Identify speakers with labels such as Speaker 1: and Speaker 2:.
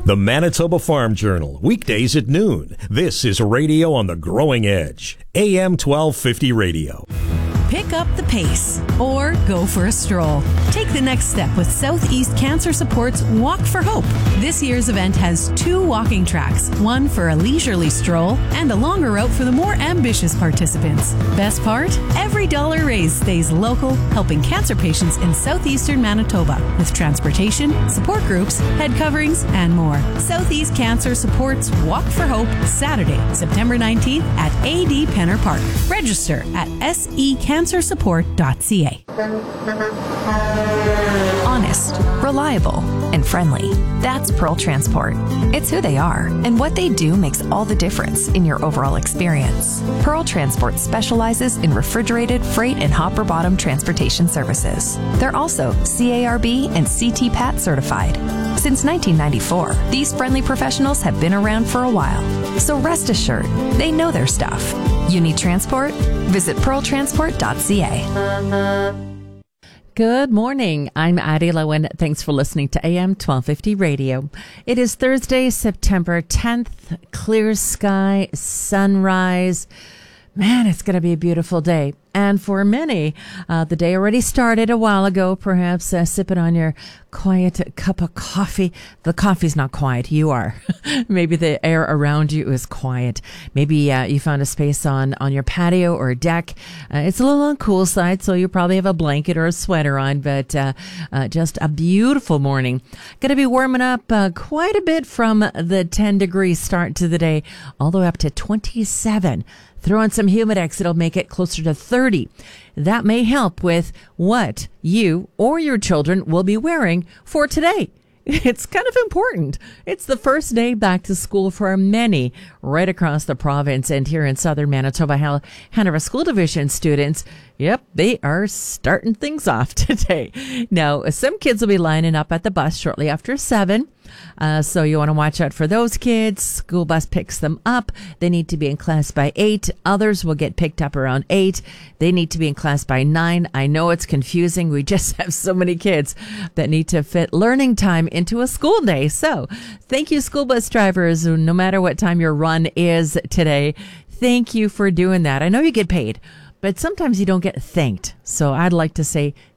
Speaker 1: The Manitoba Farm Journal, weekdays at noon. This is radio on the growing edge. AM 1250 radio.
Speaker 2: Pick up the pace or go for a stroll. Take the next step with Southeast Cancer Support's Walk for Hope. This year's event has 2 walking tracks, one for a leisurely stroll and a longer route for the more ambitious participants. Best part? Every dollar raised stays local, helping cancer patients in southeastern Manitoba with transportation, support groups, head coverings, and more. Southeast Cancer Support's Walk for Hope, Saturday, September 19th at AD Penner Park. Register at secancersupport.ca.
Speaker 3: Honest, reliable, and friendly. That's Pearl Transport. It's who they are, and what they do makes all the difference in your overall experience. Pearl Transport specializes in refrigerated, freight, and hopper bottom transportation services. They're also CARB and CT-PAT certified. Since 1994, these friendly professionals have been around for a while. So rest assured, they know their stuff. You need transport? Visit pearltransport.ca.
Speaker 4: Good morning. I'm Addie Lowen. Thanks for listening to AM 1250 Radio. It is Thursday, September 10th. Clear sky, sunrise. Man, it's going to be a beautiful day. And for many, the day already started a while ago, perhaps sipping on your quiet cup of coffee. The coffee's not quiet. You are. Maybe the air around you is quiet. Maybe you found a space on your patio or deck. It's a little on the cool side, so you probably have a blanket or a sweater on, but just a beautiful morning. Going to be warming up quite a bit from the 10-degree start to the day, all the way up to 27. Throw on some Humidex, it'll make it closer to 30. That may help with what you or your children will be wearing for today. It's kind of important. It's the first day back to school for many right across the province, and here in southern Manitoba, Hanover School Division students, yep, they are starting things off today. Now, some kids will be lining up at the bus shortly after 7. So you want to watch out for those kids. School bus picks them up. They need to be in class by 8. Others will get picked up around 8. They need to be in class by 9. I know it's confusing. We just have so many kids that need to fit learning time into a school day. So thank you, school bus drivers, no matter what time your run is today. Thank you for doing that. I know you get paid, but sometimes you don't get thanked. So I'd like to say